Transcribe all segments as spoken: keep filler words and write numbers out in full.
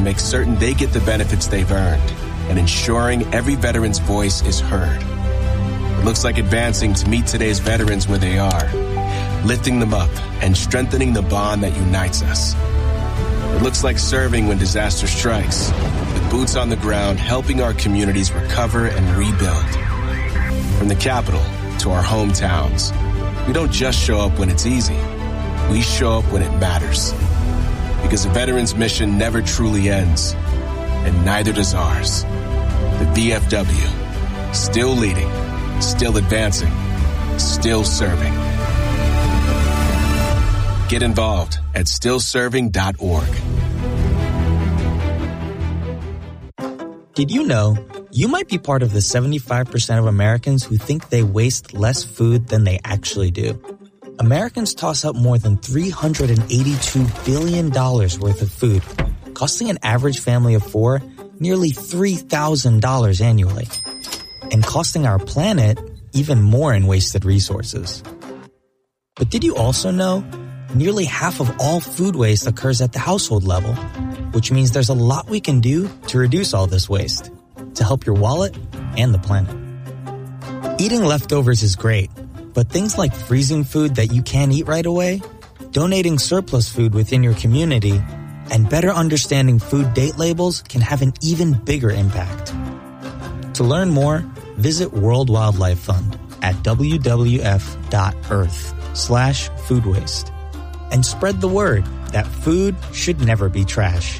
make certain they get the benefits they've earned and ensuring every veteran's voice is heard. It looks like advancing to meet today's veterans where they are, lifting them up and strengthening the bond that unites us. It looks like serving when disaster strikes, with boots on the ground helping our communities recover and rebuild. From the capital to our hometowns, we don't just show up when it's easy. We show up when it matters. Because a veteran's mission never truly ends, and neither does ours. The V F W, still leading, still advancing, still serving. Get involved at still serving dot org. Did you know you might be part of the seventy-five percent of Americans who think they waste less food than they actually do? Americans toss up more than three hundred eighty-two billion dollars worth of food, costing an average family of four nearly three thousand dollars annually, and costing our planet even more in wasted resources. But did you also know nearly half of all food waste occurs at the household level, which means there's a lot we can do to reduce all this waste, to help your wallet and the planet. Eating leftovers is great, but things like freezing food that you can't eat right away, donating surplus food within your community, and better understanding food date labels can have an even bigger impact. To learn more, visit World Wildlife Fund at w w f dot earth slash food waste and spread the word that food should never be trash.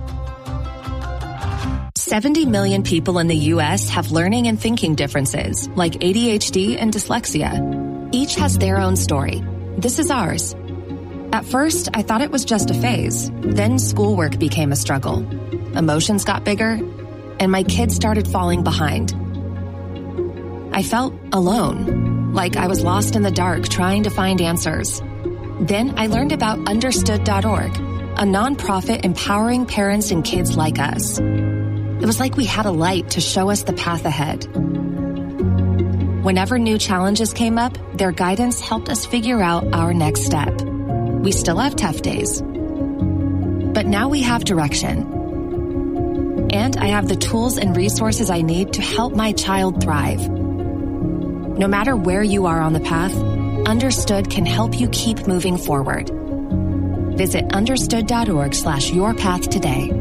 seventy million people in the U S have learning and thinking differences, like A D H D and dyslexia. Each has their own story. This is ours. At first, I thought it was just a phase. Then schoolwork became a struggle. Emotions got bigger, and my kids started falling behind. I felt alone, like I was lost in the dark trying to find answers. Then I learned about understood dot org, a nonprofit empowering parents and kids like us. It was like we had a light to show us the path ahead. Whenever new challenges came up, their guidance helped us figure out our next step. We still have tough days, but now we have direction. And I have the tools and resources I need to help my child thrive. No matter where you are on the path, Understood can help you keep moving forward. Visit understood dot org slash your path today.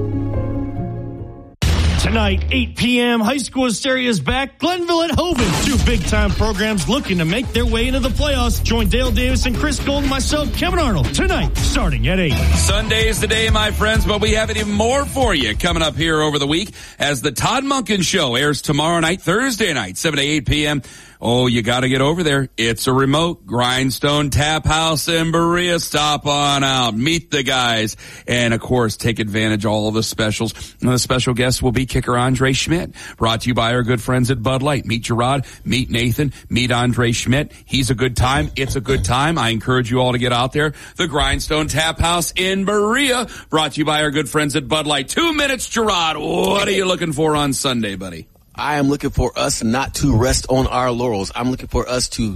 Tonight, eight p.m., High School Hysteria is back. Glenville at Hovind. Two big-time programs looking to make their way into the playoffs. Join Dale Davis and Chris Gold and myself, Kevin Arnold, tonight, starting at eight. Sunday is the day, my friends, but we have even more for you coming up here over the week as the Todd Monken Show airs tomorrow night, Thursday night, seven to eight p.m., Oh, you got to get over there. It's a remote Grindstone Tap House in Berea. Stop on out. Meet the guys. And, of course, take advantage of all of the specials. And the special guest will be kicker Andre Schmidt. Brought to you by our good friends at Bud Light. Meet Gerard. Meet Nathan. Meet Andre Schmidt. He's a good time. It's a good time. I encourage you all to get out there. The Grindstone Tap House in Berea. Brought to you by our good friends at Bud Light. Two minutes, Gerard. What are you looking for on Sunday, buddy? I am looking for us not to rest on our laurels. I'm looking for us to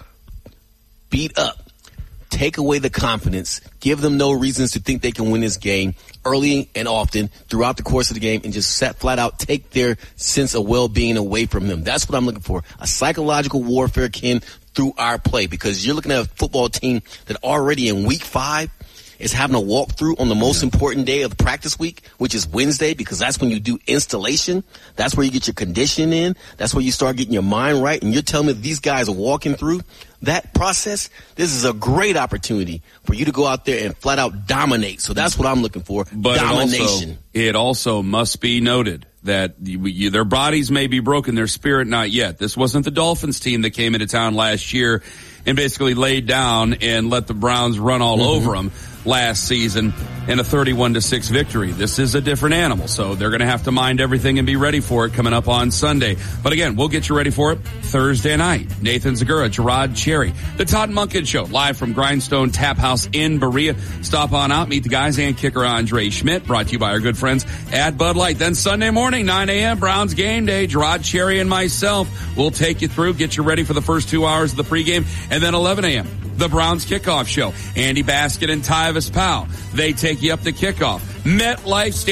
beat up, take away the confidence, give them no reasons to think they can win this game early and often throughout the course of the game, and just set flat out take their sense of well-being away from them. That's what I'm looking for, a psychological warfare, Ken, through our play, because you're looking at a football team that already in week five is having a walkthrough on the most important day of the practice week, which is Wednesday, because that's when you do installation. That's where you get your condition in. That's where you start getting your mind right. And you're telling me that these guys are walking through that process. This is a great opportunity for you to go out there and flat out dominate. So that's what I'm looking for. But domination. It also, it also must be noted that you, you, their bodies may be broken, their spirit not yet. This wasn't the Dolphins team that came into town last year and basically laid down and let the Browns run all mm-hmm. over them last season in a thirty-one to six victory. This is a different animal, so they're going to have to mind everything and be ready for it coming up on Sunday. But again, we'll get you ready for it Thursday night. Nathan Zagura, Gerard Cherry, the Todd Monken Show, live from Grindstone Tap House in Berea. Stop on out, meet the guys, and kicker Andre Schmidt, brought to you by our good friends at Bud Light. Then Sunday morning, nine a.m., Browns game day. Gerard Cherry and myself will take you through, get you ready for the first two hours of the pregame, and then eleven a.m., the Browns kickoff show. Andy Basket and Tyvis Powell, they take you up the kickoff. MetLife